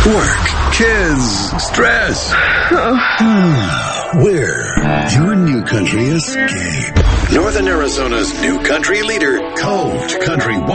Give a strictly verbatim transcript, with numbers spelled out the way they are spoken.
work, kids, stress. We're your new country escape. Northern Arizona's new country leader, Cove Country